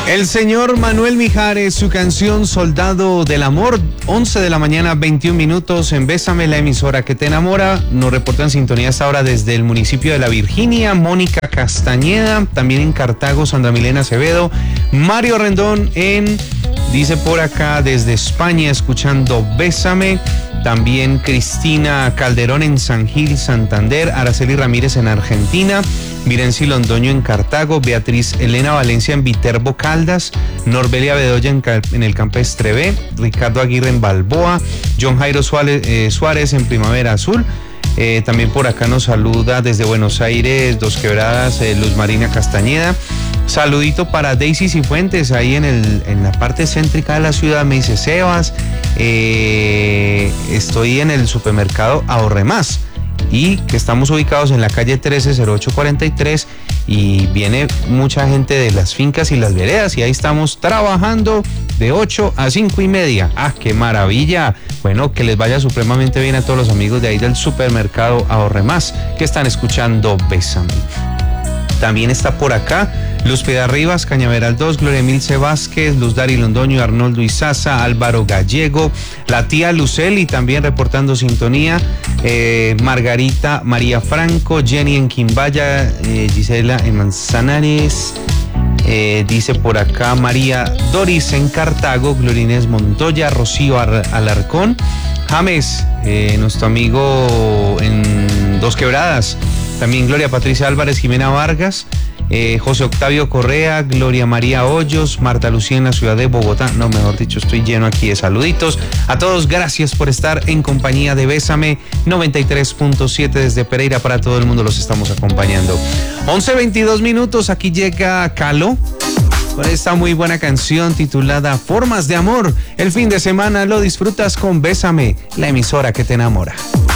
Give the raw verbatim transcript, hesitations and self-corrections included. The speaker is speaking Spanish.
El señor Manuel Mijares, su canción Soldado del Amor, once de la mañana, veintiún minutos en Bésame, la emisora que te enamora. Nos reporta en sintonía hasta ahora desde el municipio de La Virginia, Mónica Castañeda, también en Cartago, Sandra Milena Acevedo, Mario Rendón en, dice por acá, desde España, escuchando Bésame. También Cristina Calderón en San Gil, Santander, Araceli Ramírez en Argentina, Mirenci Londoño en Cartago, Beatriz Elena Valencia en Viterbo Caldas, Norbelia Bedoya en, en el Campestre B, Ricardo Aguirre en Balboa, John Jairo Suárez, eh, Suárez en Primavera Azul. Eh, también por acá nos saluda desde Buenos Aires, Dos Quebradas, eh, Luz Marina Castañeda. Saludito para Daisy Cifuentes, ahí en, el, en la parte céntrica de la ciudad. Me dice: Sebas, eh, estoy en el supermercado Ahorre Más, y que estamos ubicados en la calle trece cero ocho cuarenta y tres, y viene mucha gente de las fincas y las veredas, y ahí estamos trabajando de ocho a cinco y media. ¡Ah, qué maravilla! Bueno, que les vaya supremamente bien a todos los amigos de ahí del supermercado Ahorre Más que están escuchando Bésame. También está por acá Luz Piedad Rivas, Cañaveral dos, Gloria Emilce Vázquez, Luz Dari Londoño, Arnoldo Izaza, Álvaro Gallego, la tía Luceli también reportando sintonía, eh, Margarita María Franco, Jenny en Quimbaya, eh, Gisela en Manzanares, eh, dice por acá María Doris en Cartago, Gloria Inés Montoya, Rocío Ar- Alarcón, James, eh, nuestro amigo en Dos Quebradas, también Gloria Patricia Álvarez, Jimena Vargas, eh, José Octavio Correa, Gloria María Hoyos, Marta Lucía en la ciudad de Bogotá. No, mejor dicho, estoy lleno aquí de saluditos. A todos, gracias por estar en compañía de Bésame noventa y tres punto siete desde Pereira para todo el mundo. Los estamos acompañando. once veintidós minutos, aquí llega Calo con esta muy buena canción titulada Formas de Amor. El fin de semana lo disfrutas con Bésame, la emisora que te enamora.